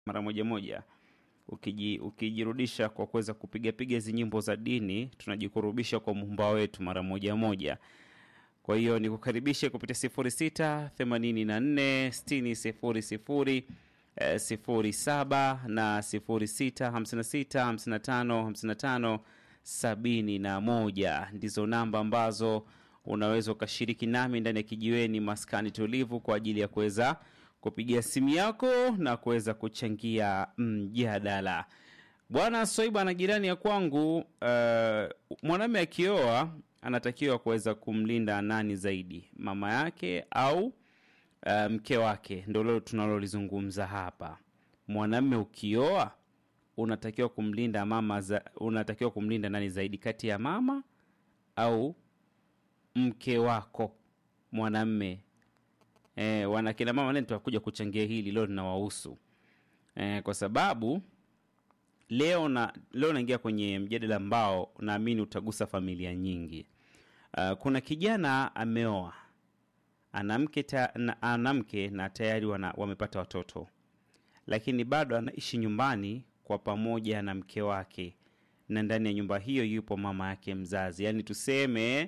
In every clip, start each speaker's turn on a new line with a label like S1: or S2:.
S1: mara moja moja. Ukijirudisha kwa kuweza kupiga hizi nyimbo za dini, tunajikurubisha kwa Muumba wetu mara moja moja. Kwa hiyo nikukaribishe kupitia 0684600007 na 0656555571 ndizo namba ambazo unaweza ukashiriki nami ndani ya kijiweni maskani tulivu kwa ajili ya kuweza kupigia simu yako na kuweza kuchangia mjadala. Bwana Soiba na jirani ya kwangu, mwanamume akioa anatakiwa kuweza kumlinda nani zaidi, mama yake au mke wake? Ndio leo tunalolizungumza hapa. Mwanamume ukioa unatakiwa kumlinda unatakiwa kumlinda nani zaidi, kati ya mama au mke wako mwanamume? Wanakina mama leo tutakuja kuchangia hili, leo linawahusu. Kwa sababu leo naingia kwenye mjadala ambao naamini utagusa familia nyingi. Kuna kijana ameoa, ana mke na tayari wamepata watoto, lakini bado anaishi nyumbani kwa pamoja na mke wake, na ndani ya nyumba hiyo yupo mama yake mzazi. Yaani tuseme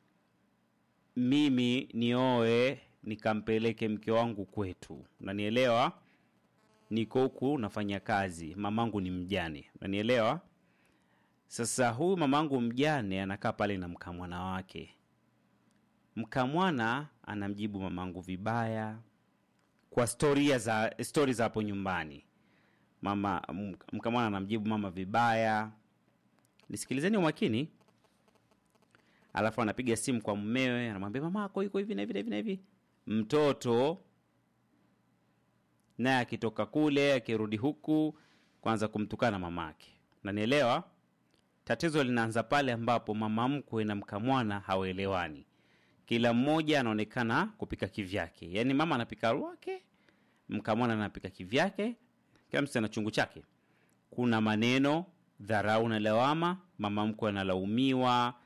S1: mimi nioe nikampeleke mke wangu kwetu, unanielewa? Niko huku nafanya kazi, mamangu ni mjane, unanielewa? Sasa huyu mamangu mjane anakaa pale na mkamwana wake. Mkamwana anamjibu mamangu vibaya kwa story za hapo nyumbani. Mkamwana anamjibu mama vibaya. Nisikilizeni umakini. Alafu anapiga simu kwa mumewe, anamwambia mamako yuko hivi na hivi na hivi. Mtoto naye akitoka kule akirudi huku kwanza kumtukana mamake. Unanielewa? Tatizo linaanza pale ambapo mama mkwe na mkamwana hawaelewani. Kila mmoja anaonekana kupika kivyake. Yaani mama anapika wake, mkamwana anapika kivyake, kila mtu ana chungu chake. Kuna maneno, dharau na lawama, mama mkwe analaumiwa,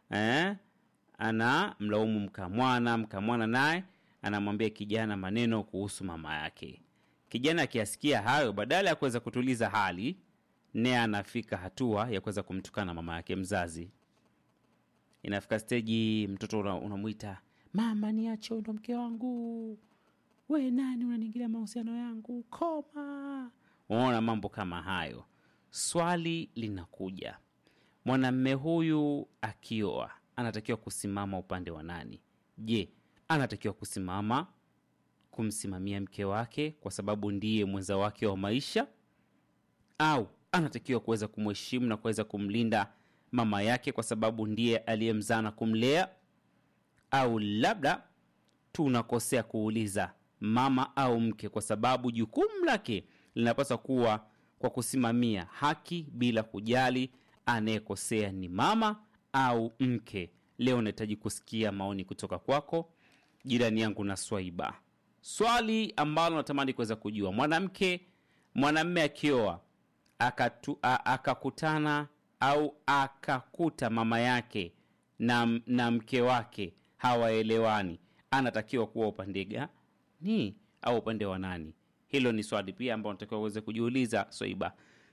S1: ana mlaumu mkamwana naye anamwambia kijana maneno kuhusu mama yake. Kijana akiasikia hayo, badala ya kuweza kutuliza hali, naye anafika hatua ya kuweza kumtukana mama yake mzazi. Inafika stage mtoto unamuita, "Mama niache, ndo mke wangu. We nani unaniingilia mahusiano yangu? Koma." Unaona mambo kama hayo. Swali linakuja. Mwanamume huyu akioa anatakiwa kusimama upande wa nani? Je, anatakiwa kusimama kumsimamia mke wake kwa sababu ndiye mwenza wake wa maisha, au anatakiwa kuweza kumheshimu na kuweza kumlinda mama yake kwa sababu ndiye aliyemzaa na kumlea? Au labda tunakosea kuuliza mama au mke, kwa sababu jukumu lake linapaswa kuwa kwa kusimamia haki bila kujali anayekosea ni mama au mke. Leo nahitaji kusikia maoni kutoka kwako, jirani yangu na Swaiba. Swali ambalo natamani kuweza kujua, mwanamume akioa akakutana au akakuta mama yake na mke wake hawaelewani, anatakiwa kuwa upande gani au upande wa nani? Hilo ni swali pia ambalo natakiwa uweze kujiuliza, Swaiba.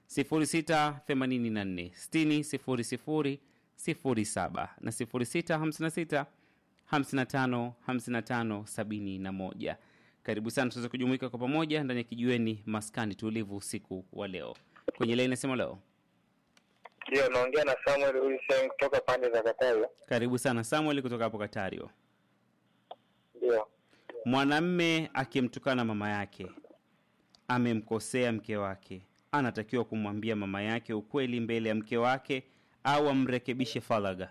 S1: 0684600007 na 0656555571. Karibu sana tuweze kujumuika kwa pamoja ndani ya kijiweni maskani tulivu usiku wa leo. Kwenye line nasema leo.
S2: Ndio, naongea na Samuel Wilson kutoka pande za Katario.
S1: Karibu sana Samuel kutoka hapo Katario.
S2: Ndio.
S1: Mwanamume akimtukana mama yake, amemkosea mke wake, anatakiwa kumwambia mama yake ukweli mbele ya mke wake au amrekebishe falaga?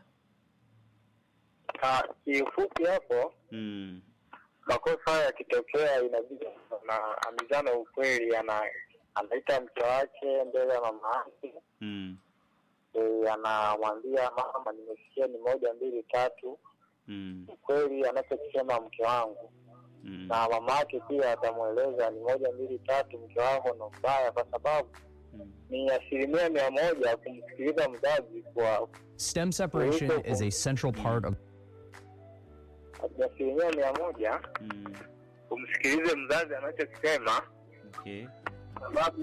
S2: Kifupi hapo, makosa haya yakitokea inabidi na amizana ukweli, anaita mke wake mbele ya mama yake. Anamwambia mama, nimesikia ni 1 2 3. Ukweli anachosema mke wangu. Na mama yake pia atamueleza ni 1 2 3, mke wako ndo mbaya, kwa sababu ni 100% kumsikiliza mzazi. Kwa
S3: stem separation is a central part of
S2: 100% kumsikiliza mzazi anachosema.
S1: Okay.
S2: sababu